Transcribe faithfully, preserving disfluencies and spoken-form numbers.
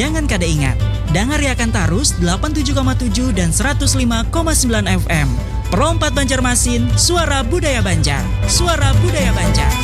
Jangan kada ingat, dengar Yakan Tarus delapan puluh tujuh koma tujuh dan seratus lima koma sembilan F M. Perompat Banjarmasin, suara budaya Banjar. Suara budaya Banjar.